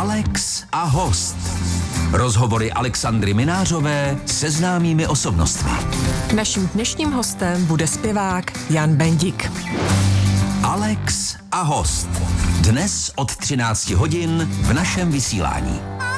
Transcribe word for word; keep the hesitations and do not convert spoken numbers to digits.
Alex a host. Rozhovory Alexandry Minářové se známými osobnostmi. Naším dnešním hostem bude zpěvák Jan Bendik. Alex a host. Dnes od třinácti hodin v našem vysílání.